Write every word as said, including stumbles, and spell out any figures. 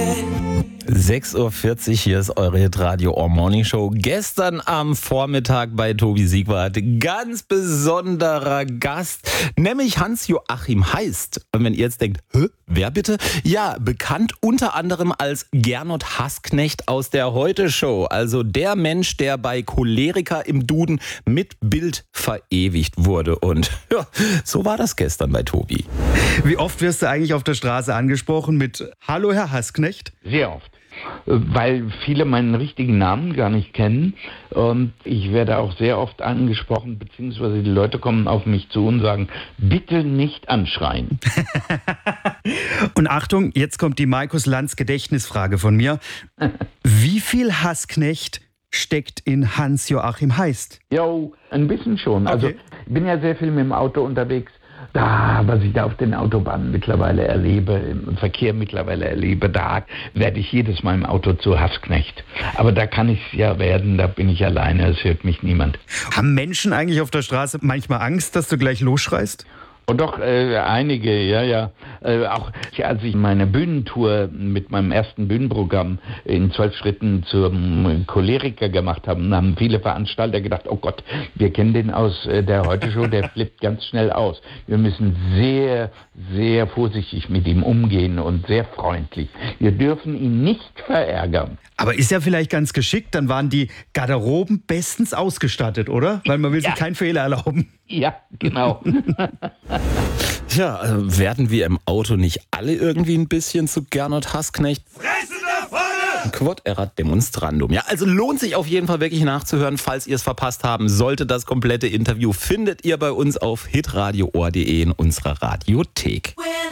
sechs Uhr vierzig, hier ist eure Hitradio Ohr Morning Show. Gestern am Vormittag bei Tobi Siegwart ganz besonderer Gast, nämlich Hans-Joachim Heist. Und wenn ihr jetzt denkt, hä, wer bitte? Ja, bekannt unter anderem als Gernot Hassknecht aus der Heute-Show. Also der Mensch, der bei Choleriker im Duden mit Bild verewigt wurde. Und ja, so war das gestern bei Tobi. Wie oft wirst du eigentlich auf der Straße angesprochen mit Hallo Herr Hassknecht? Sehr oft, weil viele meinen richtigen Namen gar nicht kennen. Und ich werde auch sehr oft angesprochen, beziehungsweise die Leute kommen auf mich zu und sagen, bitte nicht anschreien. Und Achtung, jetzt kommt die Markus Lanz Gedächtnisfrage von mir. Wie viel Hassknecht steckt in Hans-Joachim Heist? Jo, ein bisschen schon. Also Okay. ich bin ja sehr viel mit dem Auto unterwegs. Da, was ich da auf den Autobahnen mittlerweile erlebe, im Verkehr mittlerweile erlebe, da werde ich jedes Mal im Auto zu Hassknecht. Aber da kann ich es ja werden, da bin ich alleine, es hört mich niemand. Haben Menschen eigentlich auf der Straße manchmal Angst, dass du gleich losschreist? Und doch, äh, einige, ja, ja. Äh, auch als ich meine Bühnentour mit meinem ersten Bühnenprogramm in zwölf Schritten zum Choleriker gemacht habe, haben viele Veranstalter gedacht, oh Gott, wir kennen den aus äh, der Heute-Show, der flippt ganz schnell aus. Wir müssen sehr, sehr vorsichtig mit ihm umgehen und sehr freundlich. Wir dürfen ihn nicht verärgern. Aber ist ja vielleicht ganz geschickt, dann waren die Garderoben bestens ausgestattet, oder? Weil man will Ja. sich keinen Fehler erlauben. Ja, genau. Tja, äh, werden wir im Auto nicht alle irgendwie ein bisschen zu Gernot Hassknecht? Fresse da vorne! Quod erat demonstrandum. Ja, also lohnt sich auf jeden Fall wirklich nachzuhören, falls ihr es verpasst haben sollte. Das komplette Interview findet ihr bei uns auf hitradio ohr punkt de in unserer Radiothek. Well,